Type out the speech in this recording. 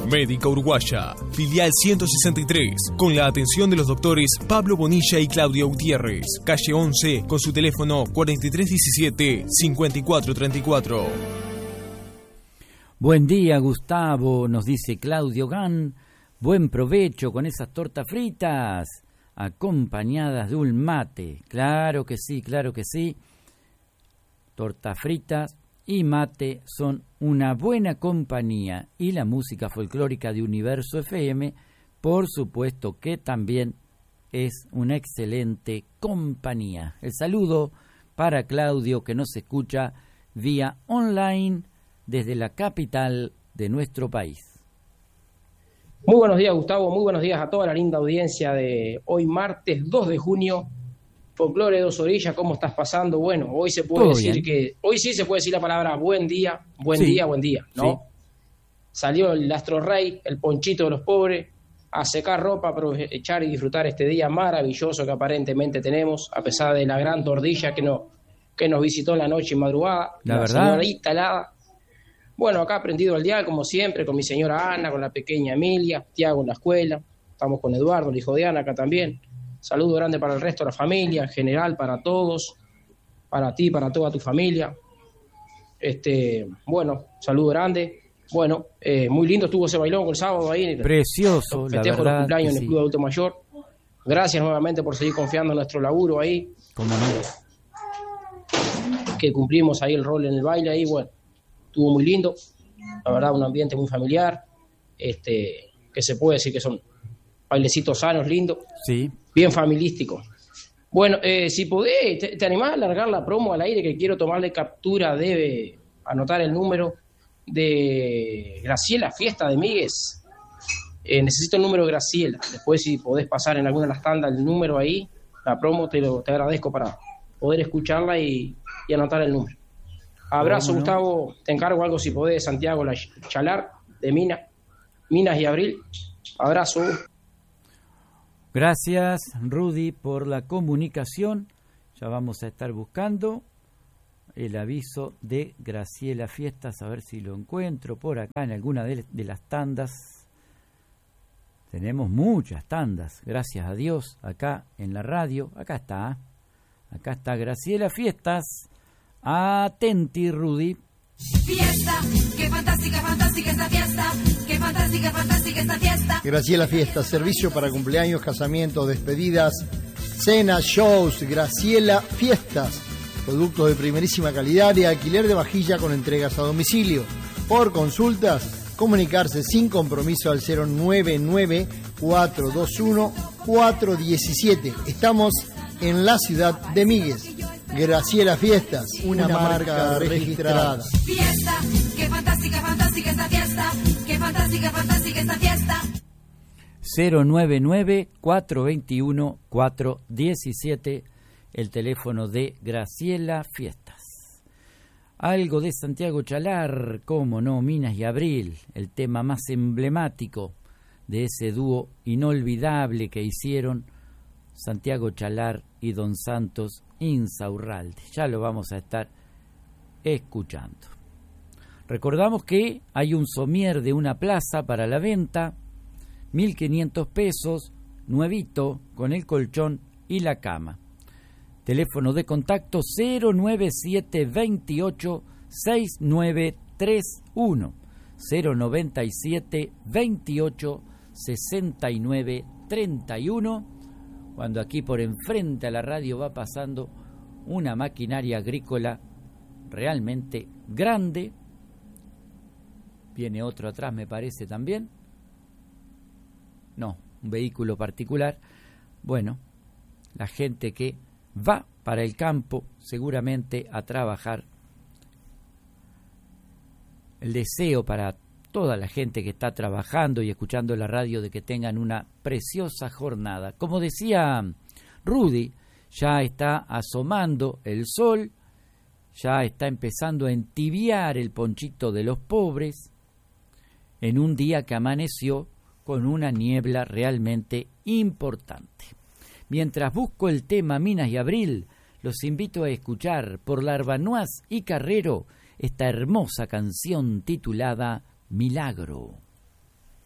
Médica Uruguaya, filial 163, con la atención de los doctores Pablo Bonilla y Claudia Gutiérrez, calle 11, con su teléfono 4317-5434. Buen día, Gustavo, nos dice Claudio Gan. Buen provecho con esas tortas fritas, acompañadas de un mate. Claro que sí, claro que sí. Tortas fritas y mate son una buena compañía, y la música folclórica de Universo FM, por supuesto que también es una excelente compañía. El saludo para Claudio, que nos escucha vía online desde la capital de nuestro país. Muy buenos días, Gustavo, muy buenos días a toda la linda audiencia de hoy martes 2 de junio. Folclore Dos Orillas, ¿cómo estás pasando? Bueno, hoy se puede decir hoy sí se puede decir la palabra buen día, buen día, ¿no? Sí. Salió el Astro Rey, el ponchito de los pobres, a secar ropa, aprovechar y disfrutar este día maravilloso que aparentemente tenemos, a pesar de la gran tordilla que nos visitó en la noche y madrugada, la verdad, señorita helada. Bueno, acá prendido al dial, como siempre, con mi señora Ana, con la pequeña Emilia, Tiago en la escuela, estamos con Eduardo, el hijo de Ana, acá también. Saludo grande para el resto de la familia, en general, para todos, para ti, para toda tu familia. Bueno, saludo grande. Bueno, muy lindo estuvo ese bailón el sábado ahí. Precioso, la verdad. Los cumpleaños en el Club Adulto Mayor. Gracias nuevamente por seguir confiando en nuestro laburo ahí. ¿Cómo no? Que cumplimos ahí el rol en el baile ahí, bueno, estuvo muy lindo. La verdad, un ambiente muy familiar. Que se puede decir que son bailecitos sanos, lindos. Sí. Bien familiístico. Bueno, si podés, te animás a alargar la promo al aire, que quiero tomarle captura, debe anotar el número de Graciela Fiesta de Míguez. Necesito el número de Graciela. Después, si podés pasar en alguna de las tandas el número ahí, la promo, te agradezco para poder escucharla y anotar el número. Abrazo, bueno. Gustavo, te encargo algo si podés, Santiago La Chalar, de Minas y Abril. Abrazo. Gracias, Rudy, por la comunicación. Ya vamos a estar buscando el aviso de Graciela Fiestas, a ver si lo encuentro por acá en alguna de las tandas. Tenemos muchas tandas, gracias a Dios, acá en la radio. Acá está Graciela Fiestas. Atenti, Rudy. Fiesta, qué fantástica, fantástica esta fiesta, qué fantástica, fantástica esta fiesta. Graciela Fiestas, servicio para cumpleaños, casamientos, despedidas, cenas, shows. Graciela Fiestas, productos de primerísima calidad y alquiler de vajilla con entregas a domicilio. Por consultas, comunicarse sin compromiso al 099-421-417. Estamos en la ciudad de Míguez. Graciela Fiestas, una marca registrada. Fiesta, qué fantástica, fantástica esta fiesta, qué fantástica, fantástica esta fiesta. 099-421-417, el teléfono de Graciela Fiestas. Algo de Santiago Chalar, cómo no, Minas y Abril, el tema más emblemático de ese dúo inolvidable que hicieron Santiago Chalar y Don Santos Insaurralde. Ya lo vamos a estar escuchando. Recordamos que hay un somier de una plaza para la venta, 1.500 pesos, nuevito, con el colchón y la cama. Teléfono de contacto 097-28-6931, 097-28-6931, cuando aquí por enfrente a la radio va pasando una maquinaria agrícola realmente grande. Viene otro atrás, me parece también. No, un vehículo particular. Bueno, la gente que va para el campo seguramente a trabajar. El deseo para toda la gente que está trabajando y escuchando la radio de que tengan una preciosa jornada. Como decía Rudy, ya está asomando el sol, ya está empezando a entibiar el ponchito de los pobres, en un día que amaneció con una niebla realmente importante. Mientras busco el tema Minas y Abril, los invito a escuchar por Larbanuaz y Carrero esta hermosa canción titulada Milagro.